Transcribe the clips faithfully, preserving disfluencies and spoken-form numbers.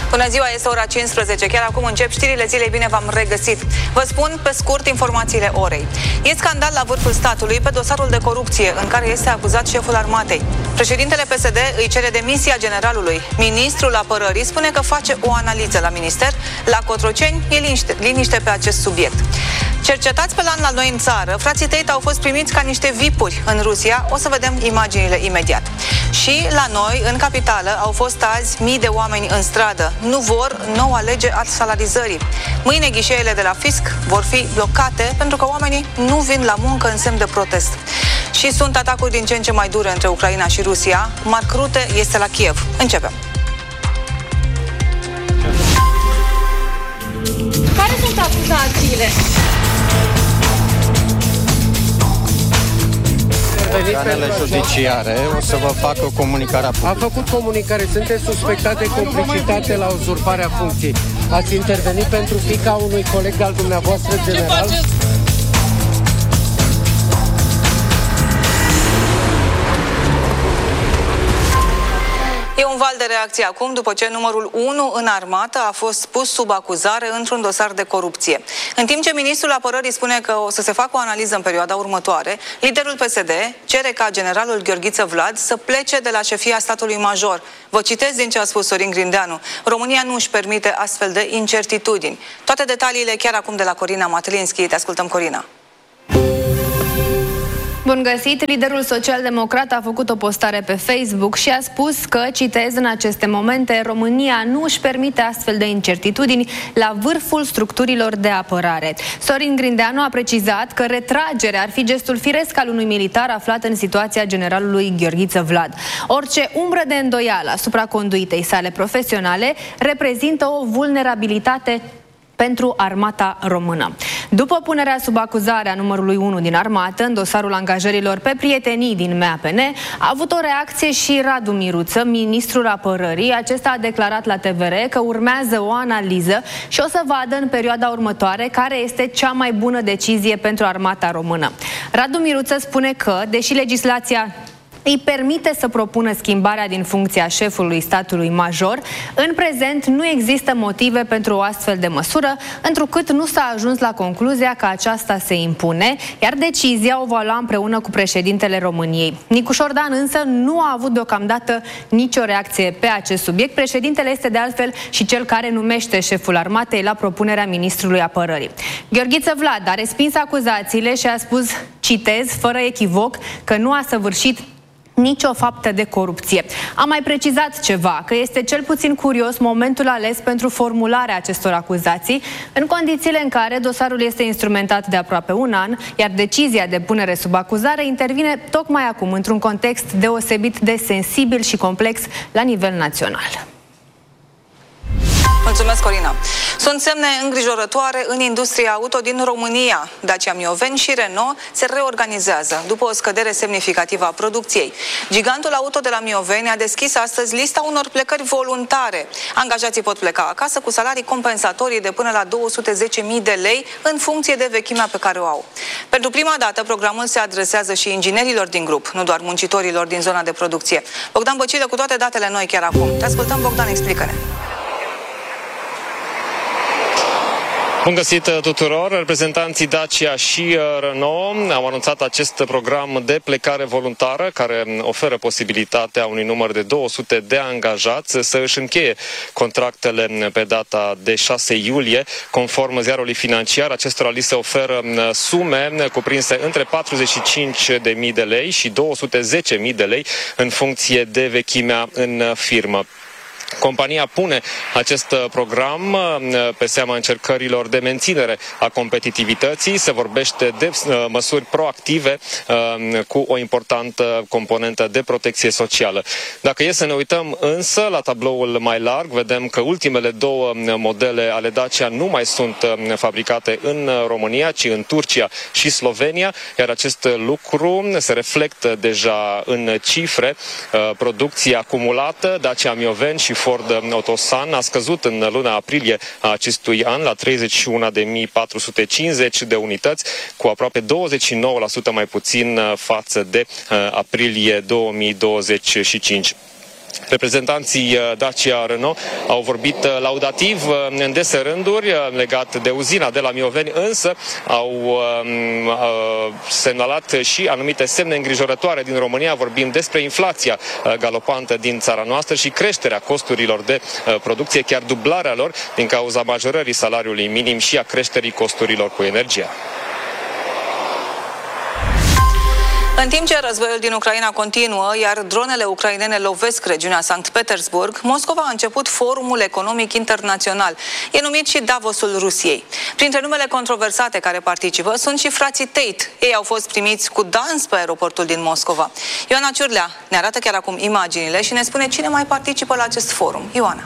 Bună ziua, este ora cincisprezece. Chiar acum încep știrile zilei. Bine v-am regăsit. Vă spun pe scurt informațiile orei. E scandal la vârful statului pe dosarul de corupție în care este acuzat șeful armatei. Președintele P S D îi cere demisia generalului. Ministrul apărării spune că face o analiză la minister. La Cotroceni e liniște, liniște pe acest subiect. Cercetați pe lan la noi în țară, frații Tate au fost primiți ca niște vipuri în Rusia. O să vedem imaginile imediat. Și la noi, în capitală, au fost azi mii de oameni în stradă. Nu vor noua lege a salarizării. Mâine ghișeele de la fisc vor fi blocate pentru că oamenii nu vin la muncă în semn de protest. Și sunt atacuri din ce în ce mai dure între Ucraina și Rusia. Marc Rute este la Kiev. Începem. Care sunt acuzațiile? Organele judiciare o să vă facă comunicarea publică. A făcut comunicare, sunteți suspectate de complicitate la uzurparea funcției. Ați intervenit pentru fiica unui coleg al dumneavoastră general? E un val de reacție acum după ce numărul unu în armată a fost pus sub acuzare într-un dosar de corupție. În timp ce ministrul apărării spune că o să se facă o analiză în perioada următoare, liderul P S D cere ca generalul Gheorghiță Vlad să plece de la șefia statului major. Vă citez din ce a spus Sorin Grindeanu. România nu își permite astfel de incertitudini. Toate detaliile chiar acum de la Corina Matlinski. Te ascultăm, Corina. Bun găsit! Liderul social-democrat a făcut o postare pe Facebook și a spus că, citez, în aceste momente, România nu își permite astfel de incertitudini la vârful structurilor de apărare. Sorin Grindeanu a precizat că retragerea ar fi gestul firesc al unui militar aflat în situația generalului Gheorghiță Vlad. Orice umbră de îndoială asupra conduitei sale profesionale reprezintă o vulnerabilitate pentru armata română. După punerea sub acuzare a numărului unu din armată în dosarul angajărilor pe prietenii din M A P N, a avut o reacție și Radu Miruță, ministrul apărării. Acesta a declarat la T V R că urmează o analiză și o să vadă în perioada următoare care este cea mai bună decizie pentru armata română. Radu Miruță spune că, deși legislația îi permite să propună schimbarea din funcția șefului statului major, în prezent nu există motive pentru o astfel de măsură, întrucât nu s-a ajuns la concluzia că aceasta se impune, iar decizia o va lua împreună cu președintele României. Nicu Șordan însă nu a avut deocamdată nicio reacție pe acest subiect. Președintele este de altfel și cel care numește șeful armatei la propunerea ministrului apărării. Gheorghiță Vlad a respins acuzațiile și a spus, citez, fără echivoc, că nu a săvârșit nicio faptă de corupție. A mai precizat ceva, că este cel puțin curios momentul ales pentru formularea acestor acuzații, în condițiile în care dosarul este instrumentat de aproape un an, iar decizia de punere sub acuzare intervine tocmai acum, într-un context deosebit de sensibil și complex la nivel național. Mulțumesc, Corina. Sunt semne îngrijorătoare în industria auto din România. Dacia Mioveni și Renault se reorganizează după o scădere semnificativă a producției. Gigantul auto de la Mioveni a deschis astăzi lista unor plecări voluntare. Angajații pot pleca acasă cu salarii compensatorii de până la două sute zece mii de lei în funcție de vechimea pe care o au. Pentru prima dată, programul se adresează și inginerilor din grup, nu doar muncitorilor din zona de producție. Bogdan Băcilă cu toate datele noi chiar acum. Te ascultăm, Bogdan, explică-ne. Bun găsit tuturor! Reprezentanții Dacia și Renault au anunțat acest program de plecare voluntară care oferă posibilitatea unui număr de două sute de angajați să își încheie contractele pe data de șase iulie. Conform ziarului financiar, acestora li se oferă sume cuprinse între patruzeci și cinci de mii de lei și două sute zece mii de lei în funcție de vechimea în firmă. Compania pune acest program pe seama încercărilor de menținere a competitivității. Se vorbește de măsuri proactive cu o importantă componentă de protecție socială. Dacă e să ne uităm însă la tabloul mai larg, vedem că ultimele două modele ale Dacia nu mai sunt fabricate în România, ci în Turcia și Slovenia, iar acest lucru se reflectă deja în cifre. Producția acumulată, Dacia Mioveni și Ford Otosan a scăzut în luna aprilie a acestui an la treizeci și unu de mii patru sute cincizeci de unități, cu aproape douăzeci și nouă la sută mai puțin față de aprilie două mii douăzeci și cinci. Reprezentanții Dacia Renault au vorbit laudativ în dese rânduri legat de uzina de la Mioveni, însă au uh, semnalat și anumite semne îngrijorătoare din România. Vorbim despre inflația galopantă din țara noastră și creșterea costurilor de uh, producție, chiar dublarea lor din cauza majorării salariului minim și a creșterii costurilor cu energia. În timp ce războiul din Ucraina continuă, iar dronele ucrainene lovesc regiunea Sankt Petersburg, Moscova a început Forumul Economic Internațional. E numit și Davosul Rusiei. Printre numele controversate care participă sunt și frații Tate. Ei au fost primiți cu dans pe aeroportul din Moscova. Ioana Ciurlea ne arată chiar acum imaginile și ne spune cine mai participă la acest forum. Ioana.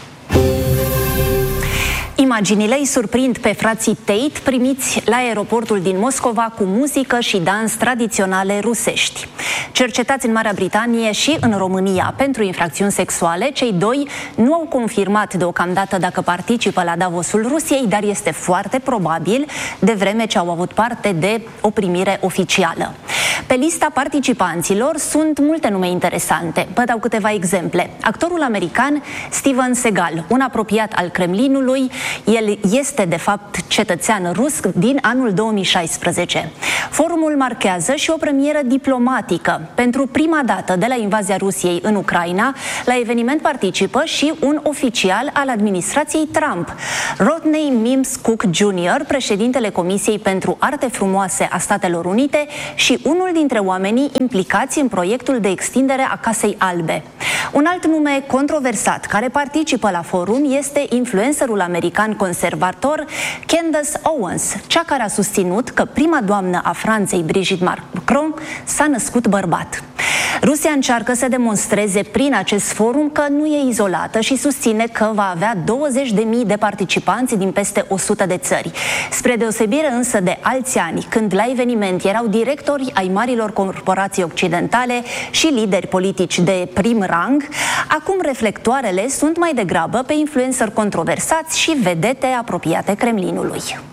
Imaginile îi surprind pe frații Tate primiți la aeroportul din Moscova cu muzică și dans tradiționale rusești. Cercetați în Marea Britanie și în România pentru infracțiuni sexuale, cei doi nu au confirmat deocamdată dacă participă la Davosul Rusiei, dar este foarte probabil, de vreme ce au avut parte de o primire oficială. Pe lista participanților sunt multe nume interesante. Vă dau câteva exemple. Actorul american Steven Seagal, un apropiat al Kremlinului, el este de fapt cetățean rus din anul două mii șaisprezece. Forumul marchează și o premieră diplomatică. Pentru prima dată de la invazia Rusiei în Ucraina, la eveniment participă și un oficial al administrației Trump, Rodney Mims Cook junior, președintele Comisiei pentru Arte Frumoase a Statelor Unite și unul dintre oamenii implicați în proiectul de extindere a Casei Albe. Un alt nume controversat care participă la forum este influencerul american conservator Candace Owens, cea care a susținut că prima doamnă a Franței, Brigitte Macron, s-a născut bărbat. Rusia încearcă să demonstreze prin acest forum că nu e izolată și susține că va avea douăzeci de mii de participanți din peste o sută de țări. Spre deosebire însă de alți ani, când la eveniment erau directori ai marilor corporații occidentale și lideri politici de prim rang, acum reflectoarele sunt mai degrabă pe influenceri controversați și vedete apropiate Kremlinului.